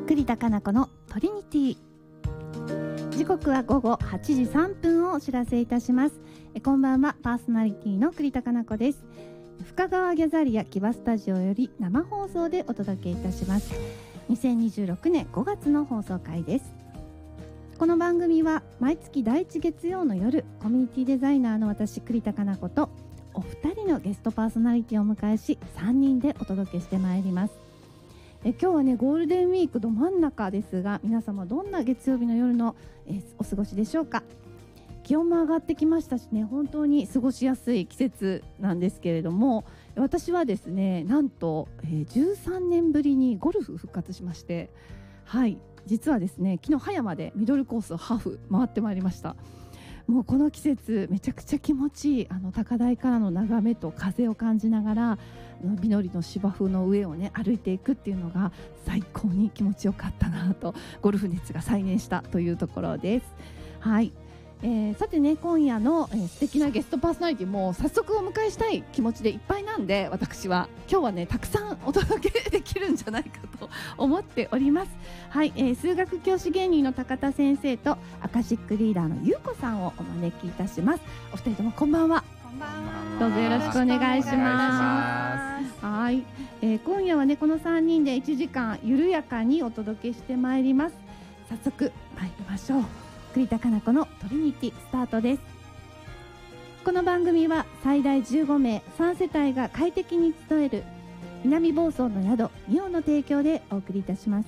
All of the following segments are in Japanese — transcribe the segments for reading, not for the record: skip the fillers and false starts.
栗田かな子のトリニティ。時刻は午後8時3分をお知らせいたします。こんばんは、パーソナリティの栗田かな子です。深川ギャザリア木場スタジオより生放送でお届けいたします。2026年5月の放送回です。この番組は毎月第1月曜の夜、コミュニティデザイナーの私栗田かな子とお二人のゲストパーソナリティをお迎えし、3人でお届けしてまいります。今日はね、ゴールデンウィークど真ん中ですが、皆様どんな月曜日の夜のお過ごしでしょうか。気温も上がってきましたしね、本当に過ごしやすい季節なんですけれども、私はですね、なんと、13年ぶりにゴルフ復活しまして、はい、実はですね、昨日葉山でミドルコースをハーフ回ってまいりました。もうこの季節めちゃくちゃ気持ちいい、高台からの眺めと風を感じながらみのりの芝生の上をね歩いていくっていうのが最高に気持ちよかったなと、ゴルフ熱が再燃したというところです。はい、さてね、今夜の、素敵なゲストパーソナリティも早速お迎えしたい気持ちでいっぱいなんで、私は今日はねたくさんお届けできるんじゃないかと思っております。はい、数学教師芸人の高田先生とアカシックリーダーのゆうこさんをお招きいたします。お二人ともこんばんは。 こんばんは。 どうぞよろしくお願いします。はい、今夜はねこの3人で1時間緩やかにお届けしてまいります。早速参りましょう。栗田かな子のトリニティスタートです。この番組は最大15名3世帯が快適に集える南房総の宿ミオの提供でお送りいたします。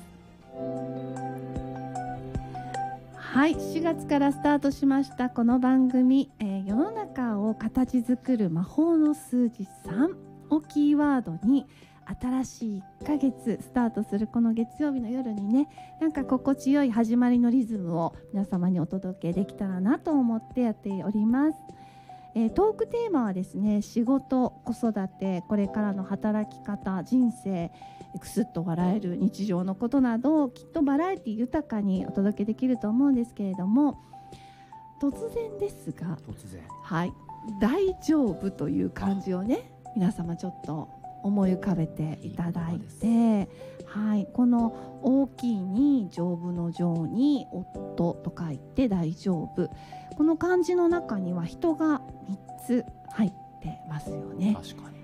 はい、4月からスタートしましたこの番組、世の中を形作る魔法の数字3をキーワードに新しい1ヶ月スタートするこの月曜日の夜にね、なんか心地よい始まりのリズムを皆様にお届けできたらなと思ってやっております。トークテーマはですね、仕事、子育て、これからの働き方、人生、くすっと笑える日常のことなど、きっとバラエティ豊かにお届けできると思うんですけれども、突然ですが、はい、大丈夫という漢字をね、皆様ちょっと思い浮かべていただいて、はい、この大きいに丈夫の丈に夫と書いて大丈夫、この漢字の中には人が3つ入ってますよね。 確かに